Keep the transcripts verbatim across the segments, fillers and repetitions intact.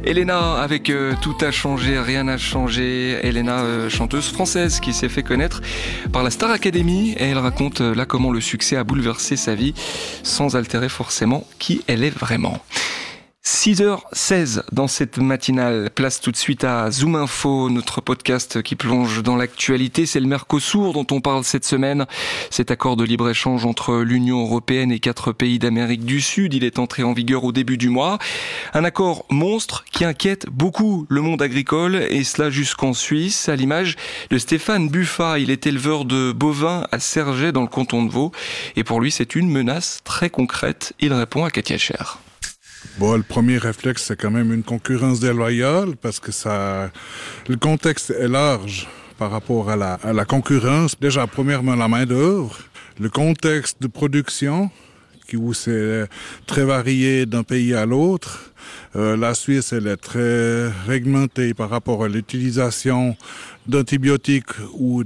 Elena avec euh, Tout a changé, rien n'a changé. Elena, euh, chanteuse française qui s'est fait connaître par la Star Academy, et elle raconte euh, là comment le succès a bouleversé sa vie sans altérer forcément qui elle est vraiment. six heures seize dans cette matinale. Place tout de suite à Zoom Info, notre podcast qui plonge dans l'actualité. C'est le Mercosur dont on parle cette semaine. Cet accord de libre-échange entre l'Union européenne et quatre pays d'Amérique du Sud, il est entré en vigueur au début du mois. Un accord monstre qui inquiète beaucoup le monde agricole, et cela jusqu'en Suisse, à l'image de Stéphane Buffat. Il est éleveur de bovins à Serget dans le canton de Vaud, et pour lui c'est une menace très concrète. Il répond à Katia Cher. Bon, le premier réflexe, c'est quand même une concurrence déloyale, parce que ça, le contexte est large par rapport à la, à la concurrence. Déjà, premièrement, la main-d'œuvre, le contexte de production, qui, où c'est très varié d'un pays à l'autre. Euh, la Suisse, elle est très réglementée par rapport à l'utilisation d'antibiotiques ou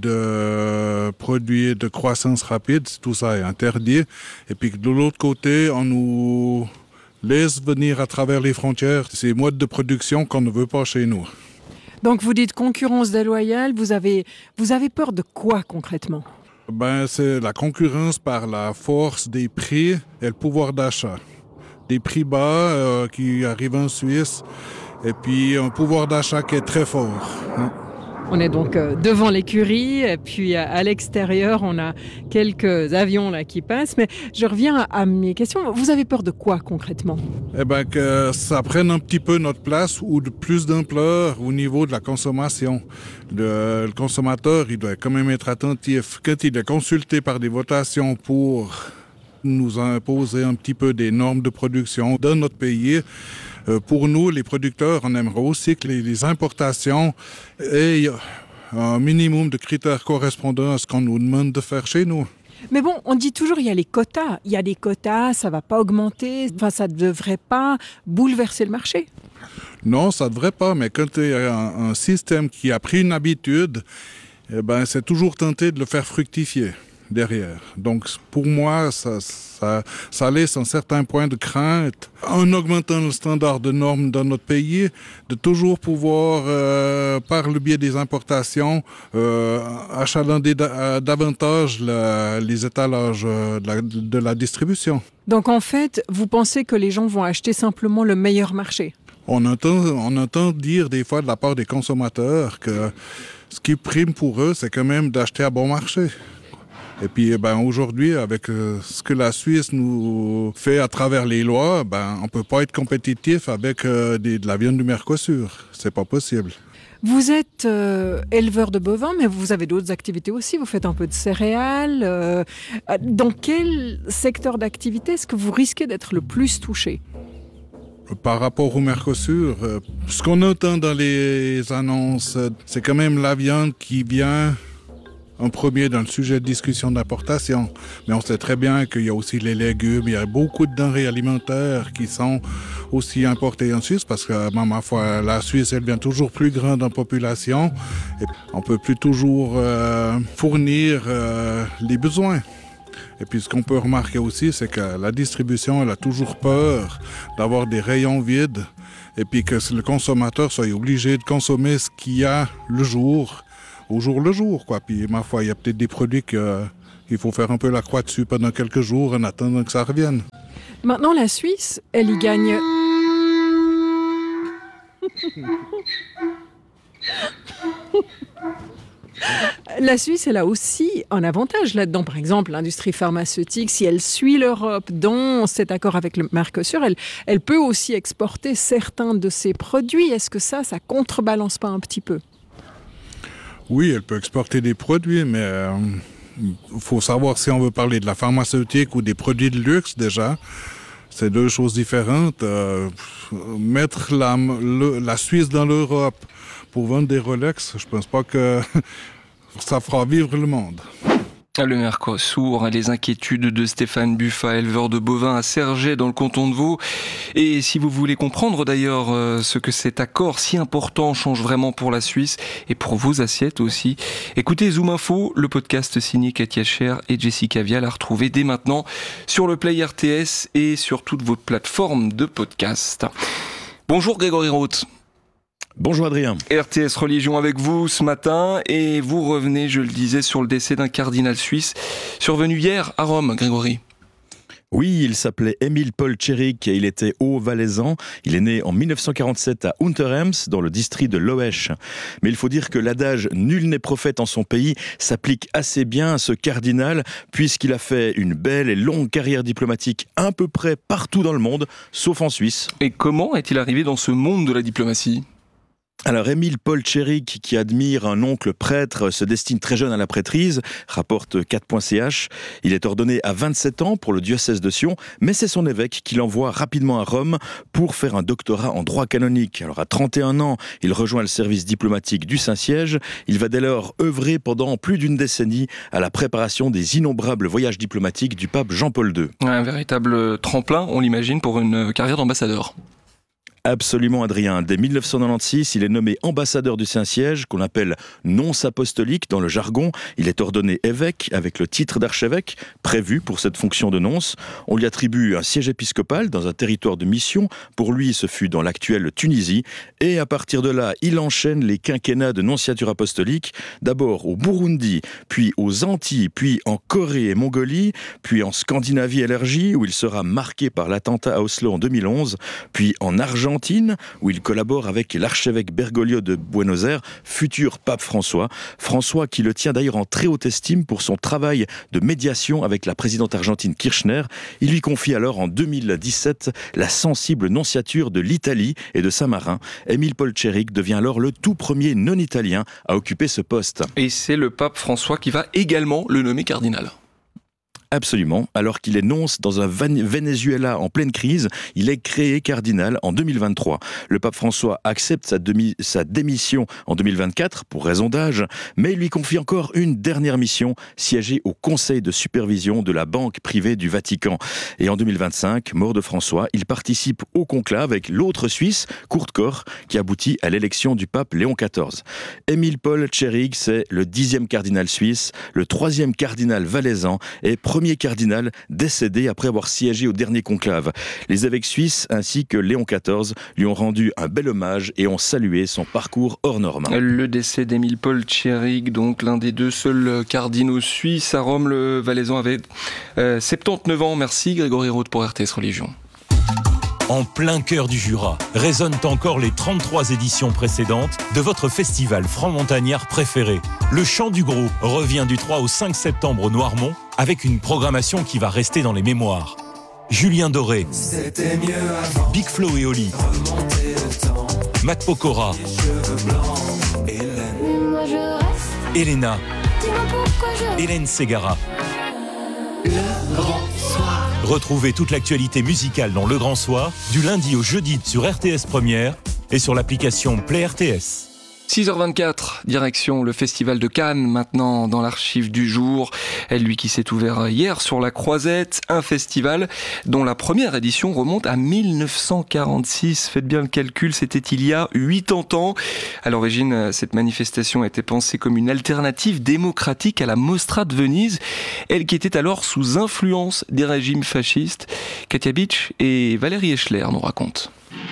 de produits de croissance rapide. Tout ça est interdit. Et puis, de l'autre côté, on nous laisse venir à travers les frontières ces modes de production qu'on ne veut pas chez nous. Donc vous dites concurrence déloyale, vous avez, vous avez peur de quoi concrètement ? Ben, c'est la concurrence par la force des prix et le pouvoir d'achat. Des prix bas euh, qui arrivent en Suisse, et puis un pouvoir d'achat qui est très fort. On est donc devant l'écurie, et puis à l'extérieur, on a quelques avions là qui passent. Mais je reviens à mes questions. Vous avez peur de quoi concrètement ? Eh bien, que ça prenne un petit peu notre place ou de plus d'ampleur au niveau de la consommation. Le, le consommateur, il doit quand même être attentif. Quand il est consulté par des votations pour nous imposer un petit peu des normes de production dans notre pays, Euh, pour nous, les producteurs, on aimerait aussi que les, les importations aient un minimum de critères correspondant à ce qu'on nous demande de faire chez nous. Mais bon, on dit toujours il y a les quotas. Il y a des quotas, ça ne va pas augmenter, enfin, ça ne devrait pas bouleverser le marché. Non, ça ne devrait pas, mais quand il y a un, un système qui a pris une habitude, eh ben, c'est toujours tenté de le faire fructifier derrière. Donc, pour moi, ça, ça, ça laisse un certain point de crainte, en augmentant le standard de normes dans notre pays, de toujours pouvoir, euh, par le biais des importations, euh, achalander da- davantage la, les étalages de la, de la distribution. Donc, en fait, vous pensez que les gens vont acheter simplement le meilleur marché ? On entend, on entend dire des fois de la part des consommateurs que ce qui prime pour eux, c'est quand même d'acheter à bon marché. Et puis ben, aujourd'hui, avec euh, ce que la Suisse nous fait à travers les lois, ben, on ne peut pas être compétitif avec euh, des, de la viande du Mercosur. C'est pas possible. Vous êtes euh, éleveur de bovins, mais vous avez d'autres activités aussi. Vous faites un peu de céréales. Euh, dans quel secteur d'activité est-ce que vous risquez d'être le plus touché ? Par rapport au Mercosur, euh, ce qu'on entend dans les annonces, c'est quand même la viande qui vient en premier dans le sujet de discussion d'importation. Mais on sait très bien qu'il y a aussi les légumes, il y a beaucoup de denrées alimentaires qui sont aussi importées en Suisse, parce que, ma foi, la Suisse, elle devient toujours plus grande en population, et on ne peut plus toujours euh, fournir euh, les besoins. Et puis ce qu'on peut remarquer aussi, c'est que la distribution, elle a toujours peur d'avoir des rayons vides, et puis que le consommateur soit obligé de consommer ce qu'il y a le jour, au jour le jour, quoi. Puis, ma foi, il y a peut-être des produits qu'il euh, faut faire un peu la croix dessus pendant quelques jours en attendant que ça revienne. Maintenant, la Suisse, elle y gagne... La Suisse, elle a aussi un avantage là-dedans. Par exemple, l'industrie pharmaceutique, si elle suit l'Europe dans cet accord avec le Mercosur, elle, elle peut aussi exporter certains de ses produits. Est-ce que ça, ça contrebalance pas un petit peu ? Oui, elle peut exporter des produits, mais il euh, faut savoir si on veut parler de la pharmaceutique ou des produits de luxe déjà. C'est deux choses différentes. Euh, mettre la, le, la Suisse dans l'Europe pour vendre des Rolex, je pense pas que ça fera vivre le monde. Le Mercosur, les inquiétudes de Stéphane Buffat, éleveur de bovins à Serget dans le canton de Vaud. Et si vous voulez comprendre d'ailleurs ce que cet accord si important change vraiment pour la Suisse et pour vos assiettes aussi, écoutez Zoom Info, le podcast signé Katia Cher et Jessica Vial à retrouver dès maintenant sur le Play R T S et sur toutes vos plateformes de podcast. Bonjour Grégory Roth. Bonjour Adrien. R T S Religion avec vous ce matin et vous revenez, je le disais, sur le décès d'un cardinal suisse survenu hier à Rome, Grégory. Oui, il s'appelait Émile Paul Tschirijk et il était haut-valaisan. Il est né en mille neuf cent quarante-sept à Unterems, dans le district de Loesch. Mais il faut dire que l'adage « nul n'est prophète en son pays » s'applique assez bien à ce cardinal, puisqu'il a fait une belle et longue carrière diplomatique à peu près partout dans le monde, sauf en Suisse. Et comment est-il arrivé dans ce monde de la diplomatie ? Alors, Émile Paul Tschirijk, qui admire un oncle prêtre, se destine très jeune à la prêtrise, rapporte quatre point c h. Il est ordonné à vingt-sept ans pour le diocèse de Sion, mais c'est son évêque qui l'envoie rapidement à Rome pour faire un doctorat en droit canonique. Alors, à trente et un ans, il rejoint le service diplomatique du Saint-Siège. Il va dès lors œuvrer pendant plus d'une décennie à la préparation des innombrables voyages diplomatiques du pape Jean-Paul deux. Un véritable tremplin, on l'imagine, pour une carrière d'ambassadeur. Absolument, Adrien. Dès mille neuf cent quatre-vingt-seize, il est nommé ambassadeur du Saint-Siège, qu'on appelle nonce apostolique dans le jargon. Il est ordonné évêque avec le titre d'archevêque, prévu pour cette fonction de nonce. On lui attribue un siège épiscopal dans un territoire de mission. Pour lui, ce fut dans l'actuelle Tunisie. Et à partir de là, il enchaîne les quinquennats de nonciature apostolique, d'abord au Burundi, puis aux Antilles, puis en Corée et Mongolie, puis en Scandinavie élargie, où il sera marqué par l'attentat à Oslo en deux mille onze, puis en Argentine, où il collabore avec l'archevêque Bergoglio de Buenos Aires, futur pape François. François qui le tient d'ailleurs en très haute estime pour son travail de médiation avec la présidente argentine Kirchner. Il lui confie alors en deux mille dix-sept la sensible nonciature de l'Italie et de Saint-Marin. Émile Paul Tschirijk devient alors le tout premier non-italien à occuper ce poste. Et c'est le pape François qui va également le nommer cardinal. Absolument. Alors qu'il est nonce dans un Venezuela en pleine crise, il est créé cardinal en deux mille vingt-trois. Le pape François accepte sa, demi- sa démission en deux mille vingt-quatre pour raison d'âge, mais il lui confie encore une dernière mission, siéger au conseil de supervision de la banque privée du Vatican. Et en deux mille vingt-cinq, mort de François, il participe au conclave avec l'autre Suisse, Kurt Koch, qui aboutit à l'élection du pape Léon quatorze. Émile Paul Tschirijk, c'est le dixième cardinal suisse, le troisième cardinal valaisan et premier cardinal décédé après avoir siégé au dernier conclave. Les évêques suisses ainsi que Léon quatorze lui ont rendu un bel hommage et ont salué son parcours hors norme. Le décès d'Émile Paul Tschirijk, donc l'un des deux seuls cardinaux suisses à Rome, le valaisan avait euh, soixante-dix-neuf ans. Merci Grégory Roth pour R T S Religion. En plein cœur du Jura, résonnent encore les trente-trois éditions précédentes de votre festival franc-montagnard préféré. Le Chant du Gros revient du trois au cinq septembre au Noirmont avec une programmation qui va rester dans les mémoires. Julien Doré, Big Flo et Oli, Matt Pokora, Elena, Hélène Ségara. Le Grand Soir. Retrouvez toute l'actualité musicale dans Le Grand Soir, du lundi au jeudi sur R T S Première et sur l'application Play R T S. six heures vingt-quatre, direction le Festival de Cannes, maintenant dans l'archive du jour. Lui qui s'est ouvert hier sur la Croisette, un festival dont la première édition remonte à mille neuf cent quarante-six. Faites bien le calcul, c'était il y a quatre-vingts ans. À l'origine, cette manifestation a été pensée comme une alternative démocratique à la Mostra de Venise, elle qui était alors sous influence des régimes fascistes. Katia Beach et Valérie Eschler nous racontent.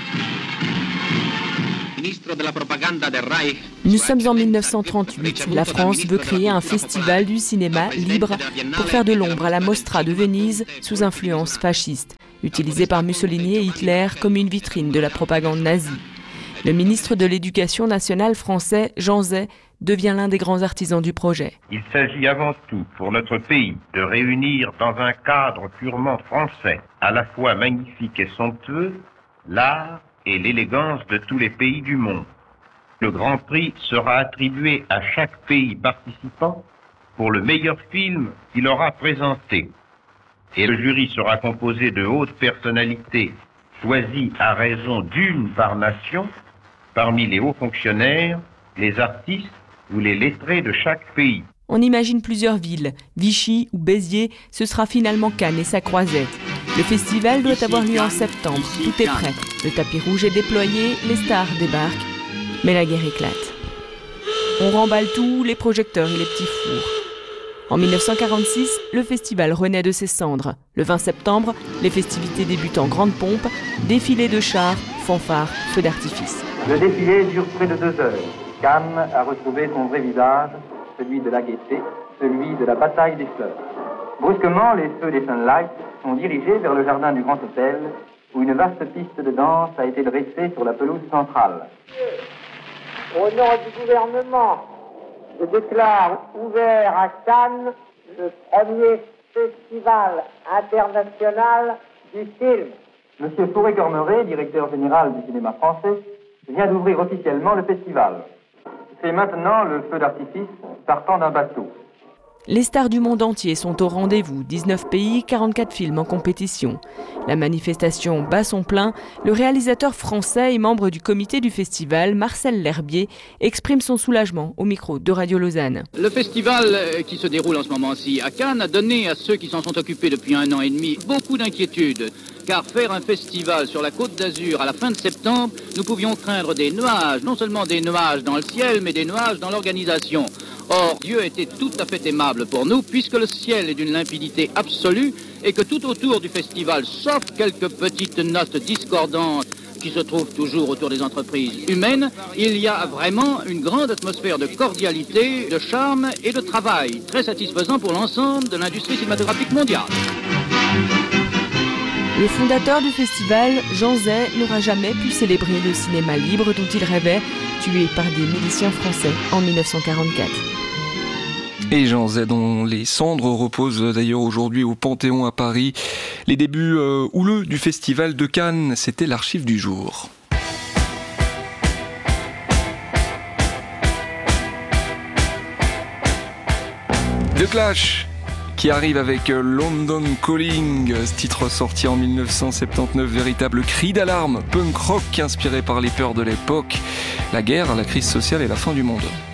Nous sommes en mille neuf cent trente-huit. La France veut créer un festival du cinéma libre pour faire de l'ombre à la Mostra de Venise sous influence fasciste, utilisée par Mussolini et Hitler comme une vitrine de la propagande nazie. Le ministre de l'Éducation nationale français, Jean Zay, devient l'un des grands artisans du projet. Il s'agit avant tout pour notre pays de réunir dans un cadre purement français, à la fois magnifique et somptueux, l'art et l'élégance de tous les pays du monde. Le Grand Prix sera attribué à chaque pays participant pour le meilleur film qu'il aura présenté. Et le jury sera composé de hautes personnalités choisies à raison d'une par nation, parmi les hauts fonctionnaires, les artistes ou les lettrés de chaque pays. On imagine plusieurs villes. Vichy ou Béziers, ce sera finalement Cannes et sa Croisette. Le festival doit avoir lieu en septembre. Tout est prêt. Le tapis rouge est déployé, les stars débarquent. Mais la guerre éclate. On remballe tout, les projecteurs et les petits fours. En mille neuf cent quarante-six, le festival renaît de ses cendres. Le vingt septembre, les festivités débutent en grande pompe. Défilé de chars, fanfares, feux d'artifice. Le défilé dure près de deux heures. Cannes a retrouvé son vrai visage, celui de la gaieté, celui de la bataille des fleurs. Brusquement, les feux des Sunlights sont dirigés vers le jardin du Grand Hôtel, où une vaste piste de danse a été dressée sur la pelouse centrale. Au nom du gouvernement, je déclare ouvert à Cannes le premier festival international du film. Monsieur Fauré-Cormeret, directeur général du cinéma français, vient d'ouvrir officiellement le festival. C'est maintenant le feu d'artifice partant d'un bateau. Les stars du monde entier sont au rendez-vous, dix-neuf pays, quarante-quatre films en compétition. La manifestation bat son plein, le réalisateur français et membre du comité du festival, Marcel L'Herbier, exprime son soulagement au micro de Radio Lausanne. Le festival qui se déroule en ce moment-ci à Cannes a donné à ceux qui s'en sont occupés depuis un an et demi beaucoup d'inquiétudes. Car faire un festival sur la Côte d'Azur à la fin de septembre, nous pouvions craindre des nuages, non seulement des nuages dans le ciel, mais des nuages dans l'organisation. Or, Dieu était tout à fait aimable pour nous, puisque le ciel est d'une limpidité absolue et que tout autour du festival, sauf quelques petites notes discordantes qui se trouvent toujours autour des entreprises humaines, il y a vraiment une grande atmosphère de cordialité, de charme et de travail, très satisfaisant pour l'ensemble de l'industrie cinématographique mondiale. Le fondateur du festival, Jean Zay, n'aura jamais pu célébrer le cinéma libre dont il rêvait, tué par des miliciens français en mille neuf cent quarante-quatre. Et Jean Zay, dont les cendres reposent d'ailleurs aujourd'hui au Panthéon à Paris. Les débuts euh, houleux du festival de Cannes, c'était l'archive du jour. The Clash, qui arrive avec London Calling, ce titre sorti en mille neuf cent soixante-dix-neuf, véritable cri d'alarme, punk rock inspiré par les peurs de l'époque, la guerre, la crise sociale et la fin du monde.